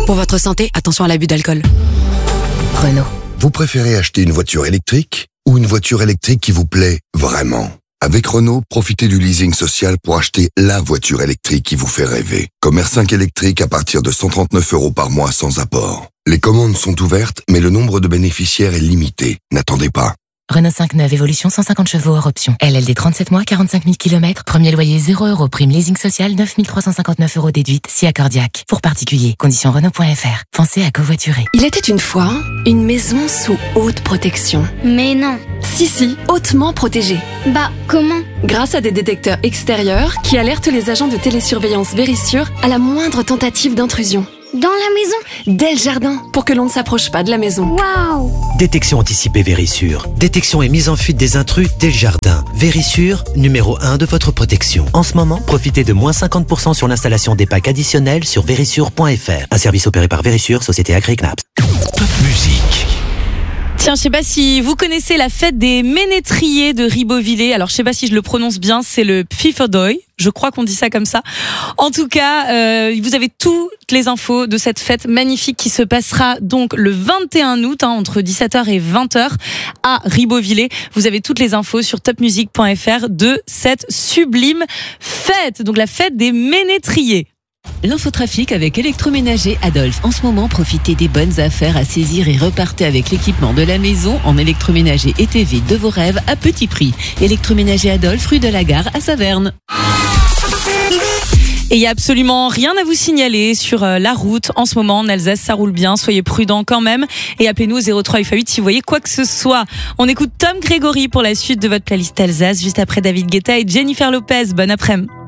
Pour votre santé, attention à l'abus d'alcool. Renault. Vous préférez acheter une voiture électrique ou une voiture électrique qui vous plaît vraiment? Avec Renault, profitez du leasing social pour acheter la voiture électrique qui vous fait rêver. Comme R5 électrique à partir de 139 € par mois sans apport. Les commandes sont ouvertes, mais le nombre de bénéficiaires est limité. N'attendez pas. Renault 5 neuve, évolution 150 chevaux hors option. LLD 37 mois, 45 000 km. Premier loyer 0 €. Prime leasing social 9 359 € déduite. Si accordiaque. Pour particulier. Conditions Renault.fr. Pensez à covoiturer. Il était une fois une maison sous haute protection. Mais non. Si, hautement protégée. Bah, comment? Grâce à des détecteurs extérieurs qui alertent les agents de télésurveillance Verisure à la moindre tentative d'intrusion. Dans la maison? Dès le jardin, pour que l'on ne s'approche pas de la maison. Waouh! Détection anticipée Verisure. Détection et mise en fuite des intrus dès le jardin. Verisure, numéro 1 de votre protection. En ce moment, profitez de moins 50% sur l'installation des packs additionnels sur verisure.fr. Un service opéré par Verisure, société agréée CNAPS. Top musique. Tiens, je sais pas si vous connaissez la fête des ménétriers de Ribeauvillé. Alors, je sais pas si je le prononce bien, c'est le Pfifferdoy. Je crois qu'on dit ça comme ça. En tout cas, vous avez toutes les infos de cette fête magnifique qui se passera donc le 21 août, entre 17h et 20h à Ribeauvillé. Vous avez toutes les infos sur topmusique.fr de cette sublime fête. Donc, la fête des ménétriers. L'infotrafic avec Électroménager Adolphe. En ce moment, profitez des bonnes affaires à saisir et repartez avec l'équipement de la maison en électroménager et TV de vos rêves à petit prix. Électroménager Adolphe, rue de la Gare à Saverne. Et il n'y a absolument rien à vous signaler sur la route. En ce moment, en Alsace, ça roule bien. Soyez prudents quand même. Et appelez-nous au 03 8 si vous voyez quoi que ce soit. On écoute Tom Grégory pour la suite de votre playlist Alsace, juste après David Guetta et Jennifer Lopez. Bon après-midi.